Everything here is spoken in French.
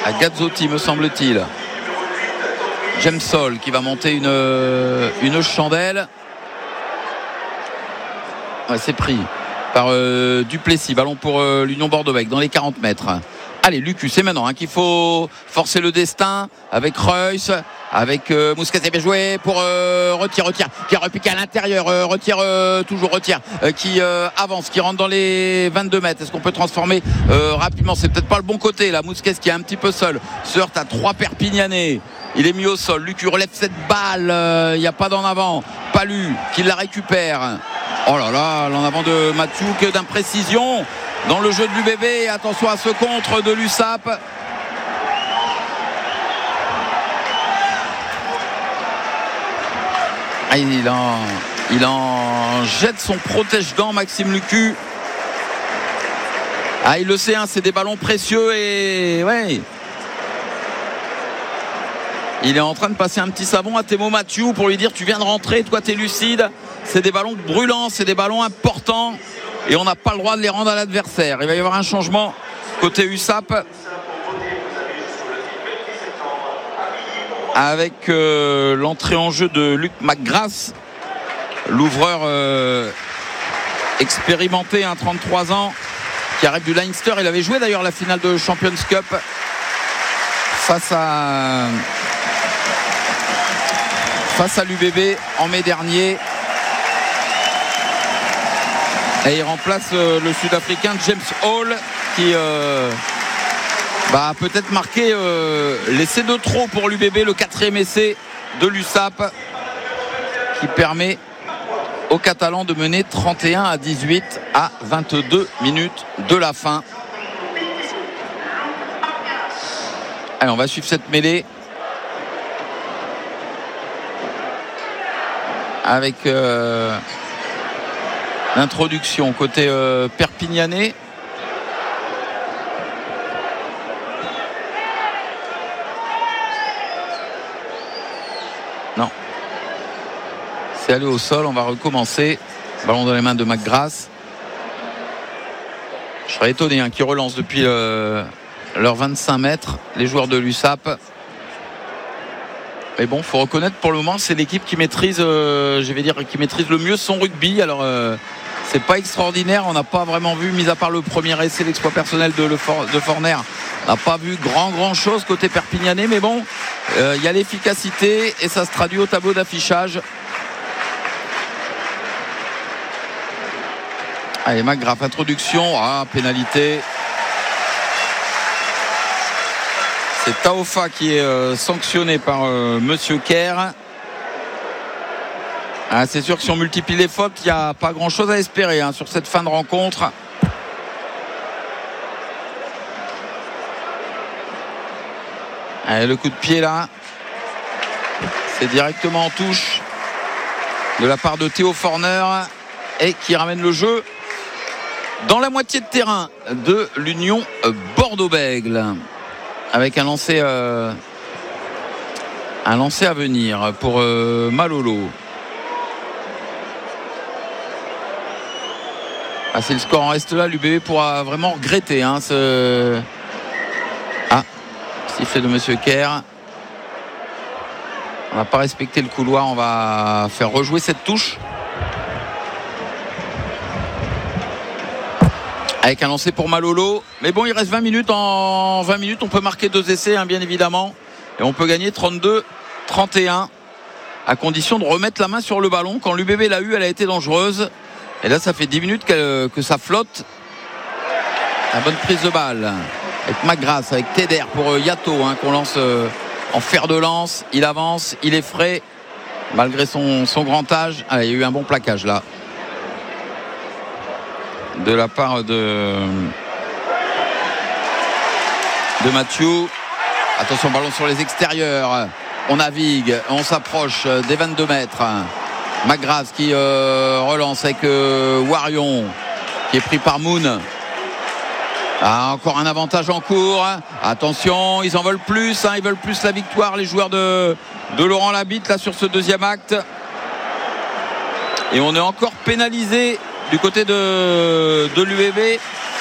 à Gazzotti, me semble-t-il. James Sol qui va monter une chandelle. Ouais, c'est pris par Duplessis. Ballon pour l'Union Bordeaux-Bègles dans les 40 mètres. Allez, Lucu, c'est maintenant qu'il faut forcer le destin avec Reus, avec Mousquet, bien joué pour retire, qui a repiqué à l'intérieur, retire, qui avance, qui rentre dans les 22 mètres. Est-ce qu'on peut transformer rapidement? C'est peut-être pas le bon côté là. Mousquet qui est un petit peu seul, se heurte à 3 Perpignanais. Il est mis au sol. Lucu relève cette balle. Il n'y a pas d'en avant. Palu qui la récupère. Oh là là, l'en avant de Mathieu, que d'imprécision dans le jeu de l'UBB. Attention à ce contre de l'USAP. Ah, il en jette son protège-dents, Maxime Lucu. Ah, il le sait, hein, c'est des ballons précieux et ouais. Il est en train de passer un petit savon à Thémo Mathieu pour lui dire: tu viens de rentrer, toi t'es lucide. C'est des ballons brûlants, c'est des ballons importants et on n'a pas le droit de les rendre à l'adversaire. Il va y avoir un changement côté USAP avec l'entrée en jeu de Luc McGrath, l'ouvreur expérimenté, 33 ans, qui arrive du Leinster. Il avait joué d'ailleurs la finale de Champions Cup face à l'UBB en mai dernier. Et il remplace le Sud-Africain James Hall qui a peut-être marqué l'essai de trop pour l'UBB, le 4e essai de l'USAP qui permet aux Catalans de mener 31-18 à 22 minutes de la fin. Allez, on va suivre cette mêlée avec l'introduction côté Perpignanais. Non, c'est allé au sol. On va recommencer. Ballon dans les mains de McGrath. Je serais étonné qu'ils relancent depuis leurs 25 mètres les joueurs de l'USAP. Mais bon, il faut reconnaître pour le moment, c'est l'équipe qui maîtrise, qui maîtrise le mieux son rugby. Alors, c'est pas extraordinaire. On n'a pas vraiment vu, mis à part le premier essai, l'exploit personnel de Forner, on n'a pas vu grand chose côté Perpignanais. Mais bon, il y a l'efficacité et ça se traduit au tableau d'affichage. Allez, McGrath, introduction. Pénalité. C'est Taofa qui est sanctionné par Monsieur Kerr. C'est sûr que si on multiplie les fautes, il n'y a pas grand chose à espérer sur cette fin de rencontre. Allez, le coup de pied là, c'est directement en touche de la part de Théo Forner et qui ramène le jeu dans la moitié de terrain de l'Union Bordeaux-Bègles. Avec un lancer à venir pour Malolo. Si le score en reste là, l'UBB pourra vraiment regretter sifflet de Monsieur Kerr. On n'a pas respecté le couloir. On va faire rejouer cette touche. Avec un lancer pour Malolo. Mais bon, il reste 20 minutes. En 20 minutes, on peut marquer 2 essais, bien évidemment. Et on peut gagner 32-31. À condition de remettre la main sur le ballon. Quand l'UBB l'a eu, elle a été dangereuse. Et là, ça fait 10 minutes que ça flotte. La bonne prise de balle. Avec McGrath, avec Teder pour Yato, qu'on lance en fer de lance. Il avance, il est frais. Malgré son grand âge. Il y a eu un bon plaquage là. De la part de Mathieu. Attention, ballon sur les extérieurs. On navigue, on s'approche des 22 mètres. McGrath qui relance avec Warion qui est pris par Moon. Encore un avantage en cours. Attention, ils en veulent plus. Ils veulent plus la victoire, les joueurs de Laurent Labitte là sur ce deuxième acte. Et on est encore pénalisé du côté de l'UBB